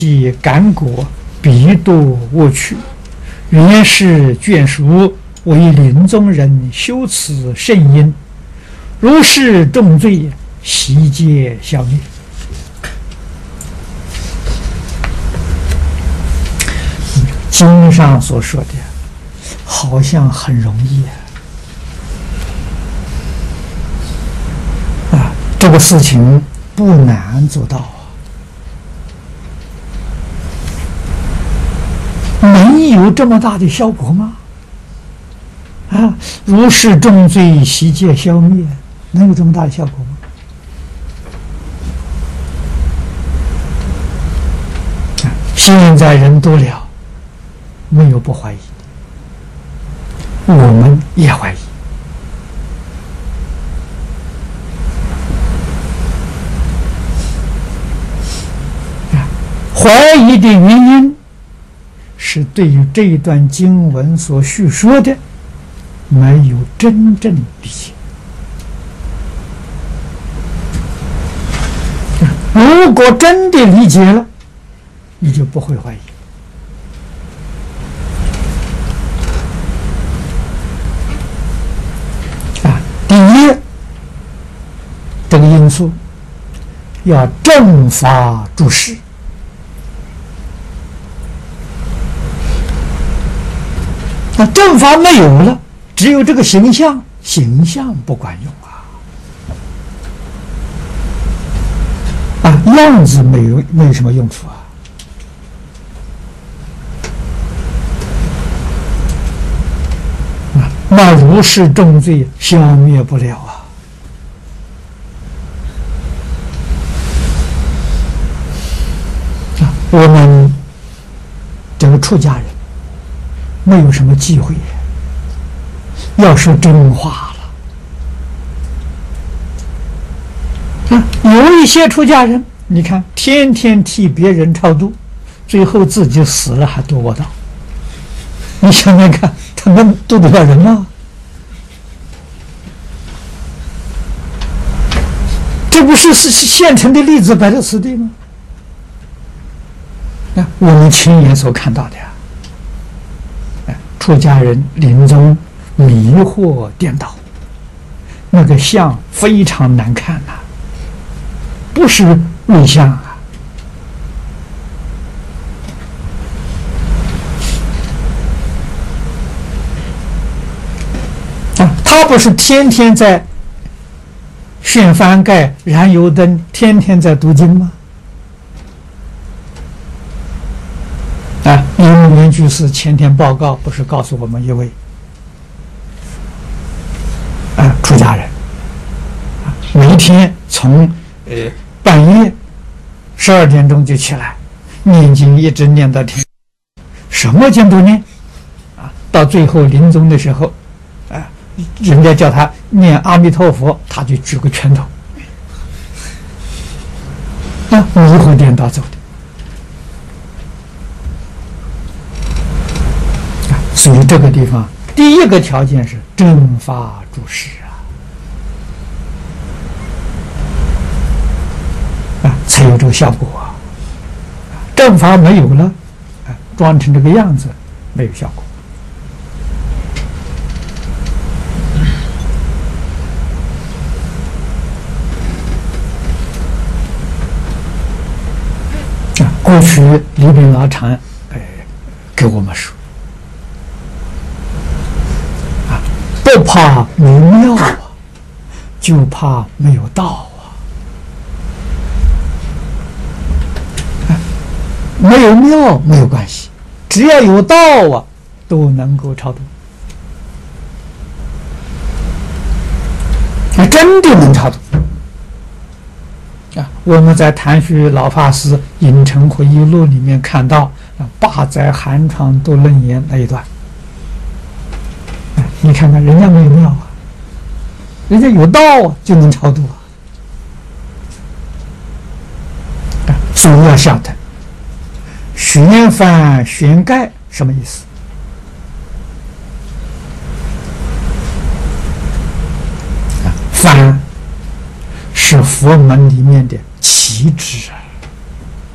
以感果，必堕恶趣。原是眷属，为临终人修此圣因，如是重罪，悉皆消灭。经上所说的，好像很容易啊！这个事情不难做到啊！能有这么大的效果吗？啊！如是重罪，悉皆消灭，能有这么大的效果吗？现在人多了，没有不怀疑的，我们也怀疑。怀疑的原因是对于这一段经文所叙说的没有真正理解。如果真的理解了，你就不会怀疑。第一，这个因素要正法注释。那正法没有了，只有这个形象，形象不管用啊！样子没有什么用处啊！那如是重罪消灭不了我们这个出家人没有什么机会要说真话了有一些出家人，你看天天替别人超度，最后自己死了还度不到，你想想看，他能度得了人吗？这不是现成的例子摆在此地吗？我们亲眼所看到的出家人临终迷惑颠倒，那个相非常难看不是瑞相他不是天天在旋幡盖燃油灯，天天在读经吗？因缘居士前天报告不是告诉我们一位出家人每天从半夜12点钟就起来念经，一直念到天，什么经都念到最后临终的时候人家叫他念阿弥陀佛，他就举个拳头迷惑颠倒走的。所以这个地方第一个条件是正法注释才有这个效果正法没有了装成这个样子没有效果过去李炳老禅给我们说不怕没妙就怕没有道没有妙没有关系，只要有道都能够超度真的能超度我们在谭旭老法师隐城回忆录里面看到八载寒窗多楞严那一段你看看人家没有妙人家有道就能超度所以要晓得旋幡旋盖什么意思幡是佛门里面的旗帜